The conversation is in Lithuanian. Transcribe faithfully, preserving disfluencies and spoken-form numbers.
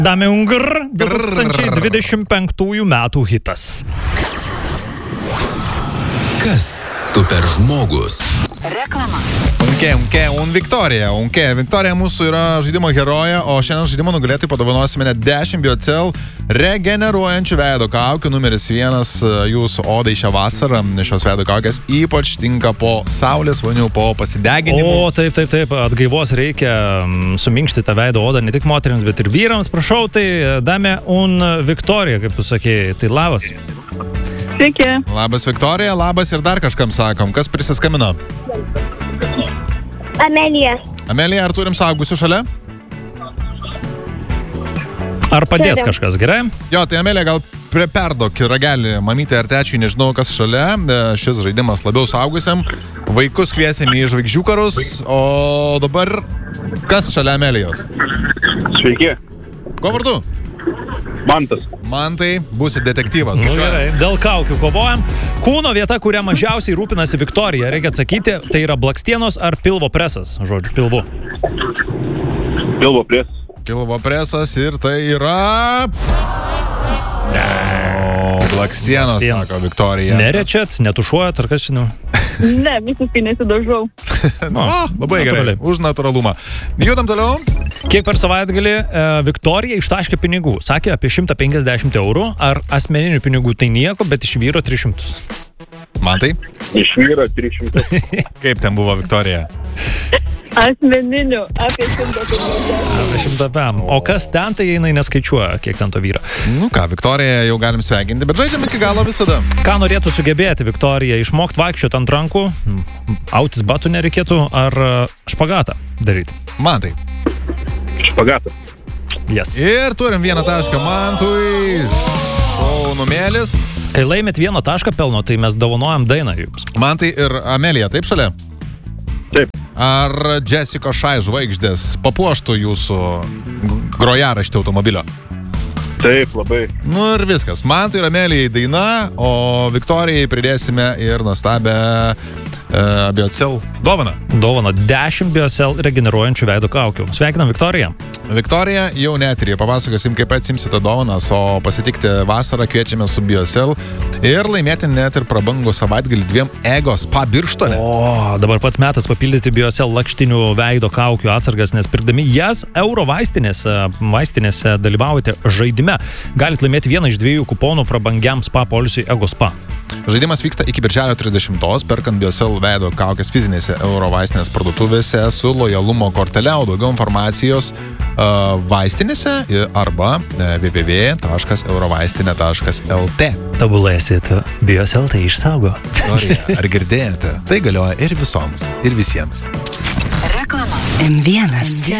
Dame Ungr, du tūkstančiai dvidešimt penktųjų metų hitas. Kas tu per žmogus? Reklama. Unke, unke, un Viktorija. Unke, Viktorija mūsų yra žaidimo heroja, o šiandien žaidimo nugalėtai padovanosime net dešimt Biocel regeneruojančių veido kaukių. Numeris vienas jūsų odai šią vasarą. Šios veido kaukės ypač tinka po saulės vonių, po pasideginimo. O, taip, taip, taip, atgaivos reikia suminkšti tą veido odą ne tik moteriams, bet ir vyrams. Prašau, tai Dame un Viktorija, kaip tu sakėjai. Tai labas. Sveiki. Labas Viktorija, labas ir dar kažkam sakom. Kas prisiskambino? Amelija. Amelija, ar turim saugusių šalia? Ar padės Turim. kažkas, gerai? Jo, tai Amelija, gal prie perdok ragelį mamytė ar tečiui, nežinau kas šalia. Šis žaidimas labiau saugusiam. Vaikus kviesim į žvaigždžių karus, o dabar kas šalia Amelijos? Sveiki, Ko vardu? Mantas. Mantai, būsi detektyvas. Nu, Važiuojam. gerai, dėl kaukių kovojam. Kūno vieta, kurią mažiausiai rūpinasi Viktorija, reikia atsakyti, tai yra blakstienos ar pilvo presas, žodžiu, pilvu. Pilvo pries. Pilvo presas ir tai yra... O, blakstienos, Blakstienos. sako Viktorija. Nerečiat, netušuojat, ar kas čia, nu? Ne, visiškai nesidažau. O, labai gerai, natūraliai. už natūralumą. Judam toliau. Kiek per savaitgalį e, Viktorija ištaškė pinigų? Sakė apie šimtą penkiasdešimt eurų. Ar asmeninių pinigų tai nieko, bet iš vyro tris šimtus? Mantai, Iš vyro tris šimtus. kaip ten buvo Viktorija? Asmeninių apie šimtą penkiasdešimt. Apie šimtą pem. O kas ten, tai jinai neskaičiuoja, kiek ten to vyro. Nu ką, Viktorija jau galim sveikinti, bet žaidžiam iki galo visada. Ką norėtų sugebėti Viktorija? Išmokti vaikščioti ant rankų, autis batų nereikėtų, ar e, špagatą daryti? Mantai. Špagatą. Yes. Ir turim vieną tašką Mantui. Šaunumėlis. Kai laimėt vieną tašką pelno, tai mes dovanojam dainą jums. Mantai ir Amelija, taip šalia? Taip. Ar Jessica Šai žvaigždės papuoštų jūsų grojaraštį automobilio? Taip, labai. Nu ir viskas. Mantui ir Amelijai daina, o Viktorijai pridėsime ir nuostabę e, Biocel dovaną. Dovana dešimt Biocel regeneruojančių veido kaukių. Sveikinam Viktoriją. Viktorija jau neturė, papasakosim, kaip atsimsite dovanas, o pasitikti vasarą kviečiame su Biocel ir laimėti net ir prabangų savaitgalį dviem Ego spa Birštone. O, dabar pats metas papildyti Biocel lakštinių veido kaukių atsargas, nes pirkdami jas euro vaistinėse, vaistinėse dalyvaujate žaidime. Galit laimėti vieną iš dviejų kuponų prabangiam spa poilsiui Ego spa. Žaidimas vyksta iki birželio trisdešimtos, perkant Biocel veido kaukės fizinėse euro vaistinės parduotuvėse su lojalumo kortele, o daugiau informacijos uh, vaistinėse arba uh, w w w taškas eurovaistinė taškas l t. Tobulėsit, Biocel tai išsaugo. Viktorija, ar girdėjote? Tai galioja ir visoms, ir visiems. Reklama. M vienas.